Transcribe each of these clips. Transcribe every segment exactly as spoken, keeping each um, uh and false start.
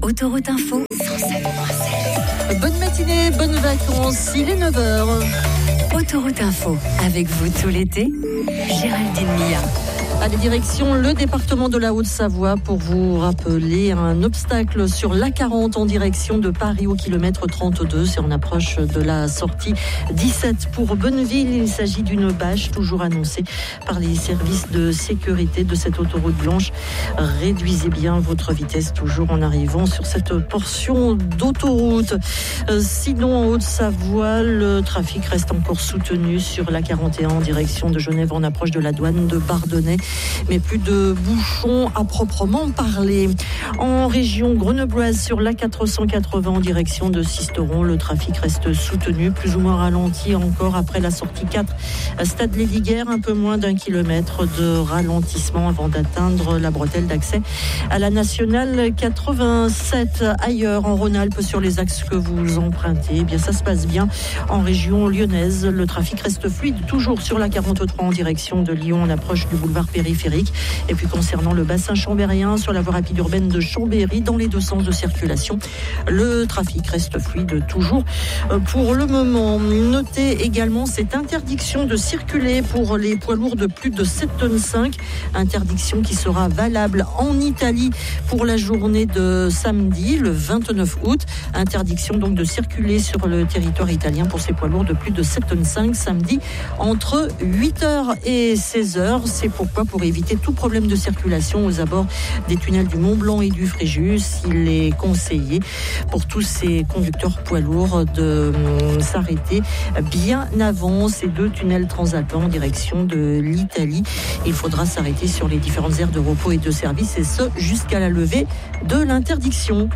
Autoroute Info, cent sept virgule sept. Bonne matinée, bonnes vacances, il est neuf heures. Autoroute Info, avec vous tout l'été, Géraldine Mia. Allez, direction le département de la Haute-Savoie pour vous rappeler un obstacle sur l'A quarante en direction de Paris au kilomètre trente-deux. C'est en approche de la sortie dix-sept pour Bonneville. Il s'agit d'une bâche toujours annoncée par les services de sécurité de cette autoroute blanche. Réduisez bien votre vitesse toujours en arrivant sur cette portion d'autoroute. Sinon, en Haute-Savoie, le trafic reste encore soutenu sur l'A quarante et un en direction de Genève en approche de la douane de Bardonnay. Mais plus de bouchons à proprement parler. En région grenobloise, sur l'A quatre cent quatre-vingts en direction de Sisteron, le trafic reste soutenu, plus ou moins ralenti encore après la sortie quatre. Stade Lédiguerre, un peu moins d'un kilomètre de ralentissement avant d'atteindre la bretelle d'accès à la nationale quatre-vingt-sept. Ailleurs, en Rhône-Alpes, sur les axes que vous empruntez, eh bien ça se passe bien. En région lyonnaise, le trafic reste fluide, toujours sur l'A quarante-trois en direction de Lyon, en approche du boulevard périphérique. Et puis concernant le bassin chambérien, sur la voie rapide urbaine de Chambéry, dans les deux sens de circulation, le trafic reste fluide toujours pour le moment. Notez également cette interdiction de circuler pour les poids lourds de plus de sept tonnes cinq, interdiction qui sera valable en Italie pour la journée de samedi, le vingt-neuf août. Interdiction donc de circuler sur le territoire italien pour ces poids lourds de plus de sept tonnes cinq samedi entre huit heures et seize heures. C'est pourquoi, pour éviter tout problème de circulation aux abords des tunnels du Mont Blanc et du Fréjus, il est conseillé pour tous ces conducteurs poids lourds de s'arrêter bien avant ces deux tunnels transalpins en direction de l'Italie. Il faudra s'arrêter sur les différentes aires de repos et de service, et ce jusqu'à la levée de l'interdiction.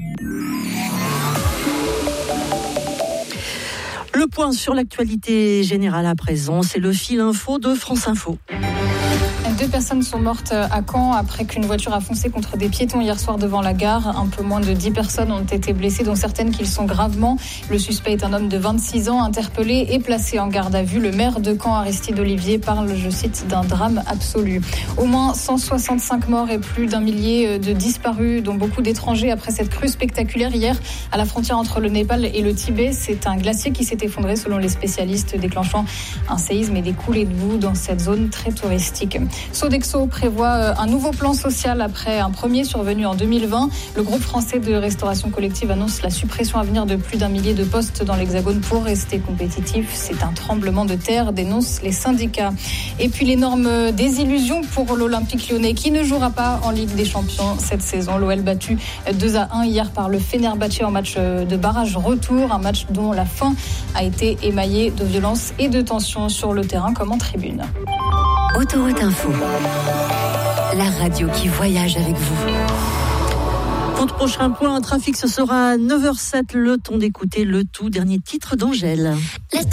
Le point sur l'actualité générale à présent, c'est le fil info de France Info. Deux personnes sont mortes à Caen après qu'une voiture a foncé contre des piétons hier soir devant la gare. Un peu moins de dix personnes ont été blessées, dont certaines qui le sont gravement. Le suspect est un homme de vingt-six ans, interpellé et placé en garde à vue. Le maire de Caen, Aristide Olivier, parle, je cite, d'un drame absolu. Au moins cent soixante-cinq morts et plus d'un millier de disparus, dont beaucoup d'étrangers après cette crue spectaculaire hier à la frontière entre le Népal et le Tibet. C'est un glacier qui s'est effondré selon les spécialistes, déclenchant un séisme et des coulées de boue dans cette zone très touristique. Sodexo prévoit un nouveau plan social après un premier survenu en deux mille vingt. Le groupe français de restauration collective annonce la suppression à venir de plus d'un millier de postes dans l'Hexagone pour rester compétitif. C'est un tremblement de terre, dénoncent les syndicats. Et puis l'énorme désillusion pour l'Olympique lyonnais qui ne jouera pas en Ligue des Champions cette saison. L'O L battu deux à un hier par le Fenerbahçe en match de barrage retour. Un match dont la fin a été émaillée de violence et de tension sur le terrain comme en tribune. Autoroute Info, la radio qui voyage avec vous. Pour le prochain point, un trafic, ce sera à neuf heures zéro sept, le temps d'écouter le tout dernier titre d'Angèle.